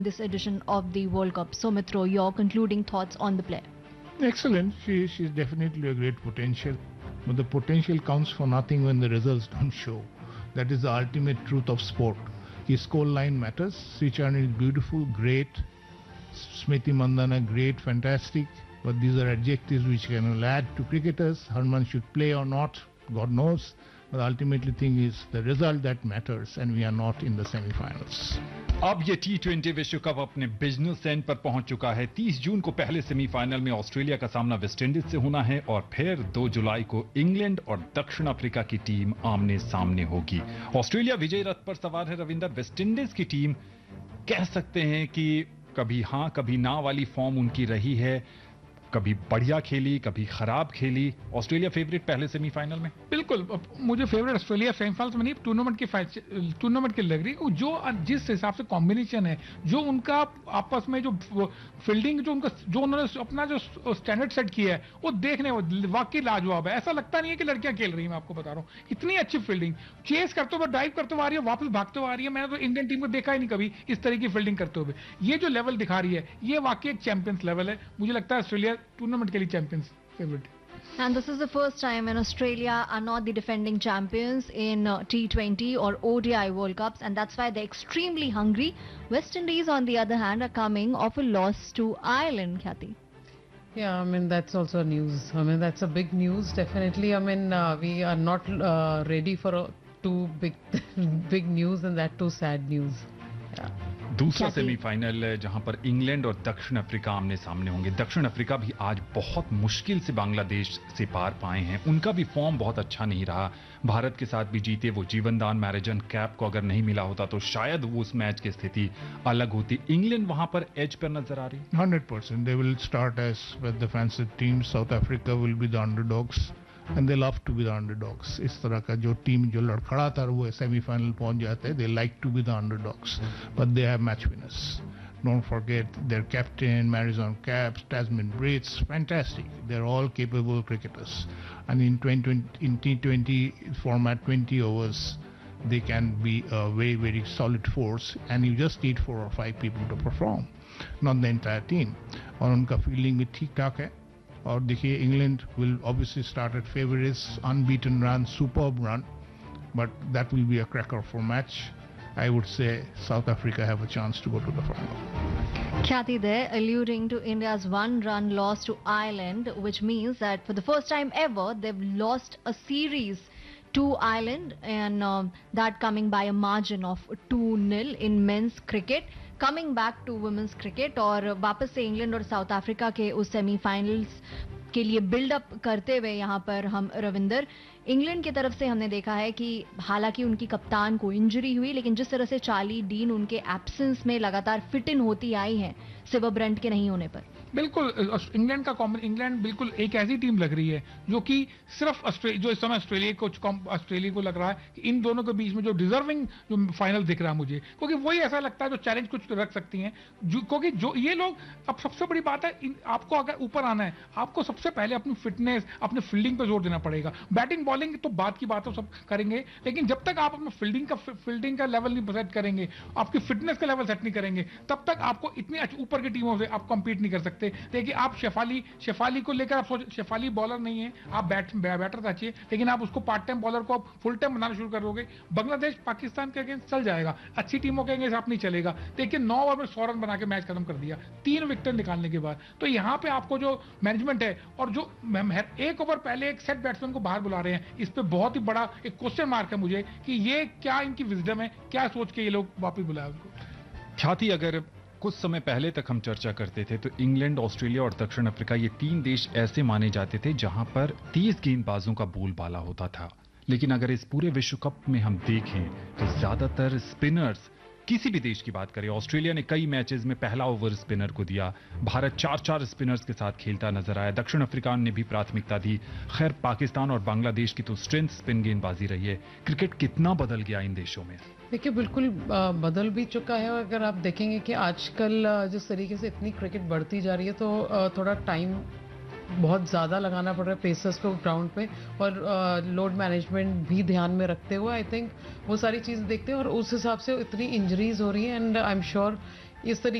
this edition of the World Cup. So, Mitro, your concluding thoughts on the player? Excellent. She's definitely a great potential. But the potential counts for nothing when the results don't show. That is the ultimate truth of sport. His score line matters. Sricharni is beautiful, great. Smriti Mandhana, great, fantastic. But these are adjectives which can add to cricketers. Harman should play or not, God knows. But the ultimately thing is the result that matters, and we are not in the semi-finals. अब ये T20 विश्व cup अपने business and पर पहुंच चुका है। 30 जून को पहले सेमीफाइनल में ऑस्ट्रेलिया का सामना वेस्टइंडीज से होना है और फिर 2 जुलाई को इंग्लैंड और दक्षिण अफ्रीका की टीम आमने सामने होगी। ऑस्ट्रेलिया विजय रथ पर सवार है रविंदर। वेस्टइंडीज की टीम कह सकते हैं कि कभी हां कभी ना वाली फॉर्म उनकी रही है, कभी बढ़िया खेली कभी खराब खेली। ऑस्ट्रेलिया फेवरेट पहले सेमीफाइनल में? बिल्कुल, मुझे फेवरेट ऑस्ट्रेलिया सेमीफाइनल्स में नहीं, टूर्नामेंट की लग रही है। जो जिस हिसाब से कॉम्बिनेशन है, जो उनका आपस में जो फील्डिंग, जो उन्होंने अपना जो स्टैंडर्ड सेट किया है, वो देखने वाकई लाजवाब है। ऐसा लगता नहीं है कि लड़कियां खेल रही हैं। मैं आपको बता रहा हूँ, इतनी अच्छी फील्डिंग, चेस करते हुए, ड्राइव करते हुए आ रही है, वापस भागते हुए आ रही है। मैंने तो इंडियन टीम को देखा ही नहीं कभी इस तरह की फील्डिंग करते हुए। ये जो लेवल दिखा रही है, ये वाकई एक चैंपियंस लेवल है। मुझे लगता है ऑस्ट्रेलिया टूर्नामेंट के लिए champions favourite. And this is the first time when Australia are not the defending champions in T20 or ODI World Cups, and that's why they're extremely hungry. West Indies, on the other hand, are coming off a loss to Ireland, Khyati. Yeah, I mean, that's also news. I mean, that's a big news, definitely. I mean, we are not ready for two big news, and that too sad news. Yeah. दूसरा semifinal जहां पर England और दक्षिण Africa आमने सामने होंगे। दक्षिण Africa भी आज बहुत मुश्किल से बांग्लादेश से पार पाए हैं। उनका भी फॉर्म बहुत अच्छा नहीं रहा। भारत के साथ भी जीते, वो जीवनदान मैरिजन कैप को अगर नहीं मिला होता तो शायद वो उस मैच की स्थिति अलग होती। इंग्लैंड वहां पर एज पर नजर आ रही। 100%. They will start as with the fancied team. South Africa will be the underdogs. And they love to be the underdogs. इस तरह का जो टीम जो लड़खड़ाता है वो सेमीफाइनल पहुंच जाते हैं. They like to be the underdogs, but they have match winners. Don't forget their captain, Marizon Caps, Tasman Brits, fantastic. They're all capable cricketers. And in T20 format, 20 overs, they can be a very, very solid force. And you just need 4 or 5 people to perform, not the entire team. और उनका fielding भी ठीक ठाक है। और देखिए England will obviously start at favourites, unbeaten run, superb run, but that will be a cracker for match. I would say South Africa have a chance to go to the final. Khyati there alluding to India's 1-run loss to Ireland, which means that for the first time ever they've lost a series to Ireland, and that coming by a margin of 2-0 in men's cricket. Coming back to women's cricket, और वापस से England और south Africa के उस semifinals के लिए buildup करते हुए यहाँ पर हम रविंदर, इंग्लैंड की तरफ से हमने देखा है कि हालांकि उनकी कप्तान को इंजरी हुई, लेकिन जिस तरह से चार्ली डीन उनके एब्सेंस में लगातार फिट इन होती आई है सिवा ब्रंट के नहीं होने पर। बिल्कुल, इंग्लैंड बिल्कुल एक ऐसी टीम लग रही है जो कि सिर्फ जो इस समय ऑस्ट्रेलिया को लग रहा है कि इन दोनों के बीच में जो डिजर्विंग जो फाइनल दिख रहा है मुझे, क्योंकि वही ऐसा लगता है जो चैलेंज कुछ रख सकती हैं, क्योंकि जो ये लोग, अब सबसे बड़ी बात है, आपको अगर ऊपर आना है, आपको सबसे पहले अपनी फिटनेस, अपने फील्डिंग पर जोर देना पड़ेगा। बैटिंग बॉलिंग तो बात की बात है, सब करेंगे, लेकिन जब तक आप अपना फील्डिंग का लेवल नहीं सेट करेंगे, आपकी फिटनेस का लेवल सेट नहीं करेंगे, तब तक आपको इतनी ऊपर की टीमों से आप कंपीट नहीं कर सकते। देखिए, आप शेफाली को लेकर आप शेफाली बॉलर नहीं है, आप बैटर चाहिए, लेकिन आप उसको पार्ट टाइम बॉलर को आप फुल टाइम बनाना शुरू करोगे, बांग्लादेश पाकिस्तान के अगेंस्ट चल जाएगा, अच्छी टीमों के अगेंस्ट आप नहीं चलेगा। देखिए 9 ओवर में 100 रन बना के मैच खत्म कर दिया 3 विकेट निकालने के बाद। तो यहां पे आपको जो मैनेजमेंट है और जो एक ओवर पहले एक सेट बैट्समैन को बाहर बुला रहे हैं, इस पे बहुत ही बड़ा एक क्वेश्चन मार्क है मुझे कि ये क्या इनकी विजडम है, क्या सोच के ये लोग वापस बुलाया उनको। ख्याति, अगर कुछ समय पहले तक हम चर्चा करते थे तो इंग्लैंड, ऑस्ट्रेलिया और दक्षिण अफ्रीका, ये 3 देश ऐसे माने जाते थे जहां पर 30 गेंदबाजों का बोलबाला होता था। लेकिन अगर इस पूरे विश्व कप में हम देखें तो ज्यादातर स्पिनर्स, किसी भी देश की बात करें, ऑस्ट्रेलिया ने कई मैचेस में पहला ओवर स्पिनर को दिया, भारत 4-4 स्पिनर्स के साथ खेलता नजर आया, दक्षिण अफ्रीका ने भी प्राथमिकता दी। खैर, पाकिस्तान और बांग्लादेश की तो स्ट्रेंथ स्पिन गेंदबाजी रही है। क्रिकेट कितना बदल गया इन देशों में? देखिए, बिल्कुल बदल भी चुका है। अगर आप देखेंगे कि आजकल जिस तरीके से इतनी क्रिकेट बढ़ती जा रही है, तो थोड़ा टाइम बहुत ज़्यादा लगाना पड़ रहा है पेसर्स को ग्राउंड पे, और लोड मैनेजमेंट भी ध्यान में रखते हुए आई थिंक वो सारी चीज़ देखते हैं, और उस हिसाब से इतनी इंजरीज हो रही हैं। एंड आई एम श्योर इस तरीके